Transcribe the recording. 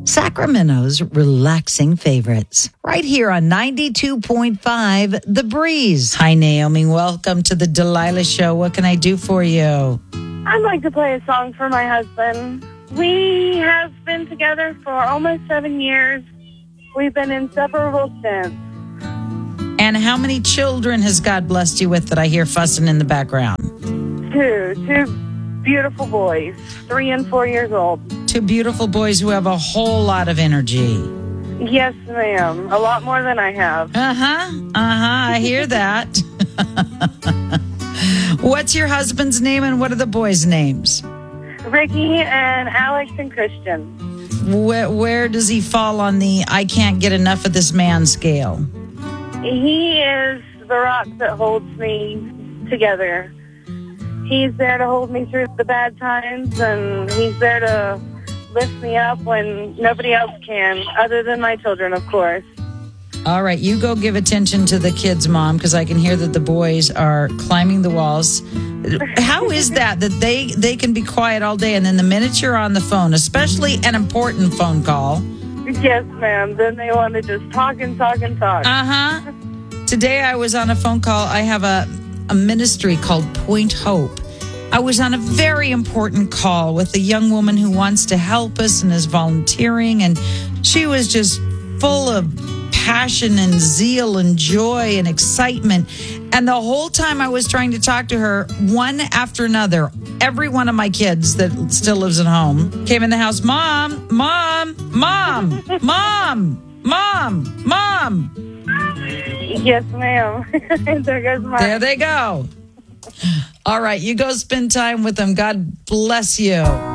Sacramento's relaxing favorites. Right here on 92.5 The Breeze. Hi, Naomi. Welcome to the Delilah Show. What can I do for you? I'd like to play a song for my husband. We have been together for almost 7 years. We've been inseparable since. And how many children has God blessed you with that I hear fussing in the background? Two beautiful boys, 3 and 4 years old. 2 beautiful boys who have a whole lot of energy. Yes, ma'am. A lot more than I have. I hear that. What's your husband's name and what are the boys' names? Ricky and Alex and Christian. Where does he fall on the I can't get enough of this man scale? He is the rock that holds me together. He's there to hold me through the bad times, and he's there to lift me up when nobody else can, other than my children, of course. All right, you go give attention to the kids, Mom, because I can hear that the boys are climbing the walls. How is that they can be quiet all day, and then the minute you're on the phone, especially an important phone call. Yes, ma'am. Then they want to just talk and talk and talk. Today I was on a phone call. I have a ministry called Point Hope. I was on a very important call with a young woman who wants to help us and is volunteering, and she was just full of passion and zeal and joy and excitement. And the whole time I was trying to talk to her, one after another, every one of my kids that still lives at home came in the house. Mom, Mom, Mom, Mom, Mom, Mom. Yes, ma'am. There goes mine. There they go. All right, you go spend time with them. God bless you.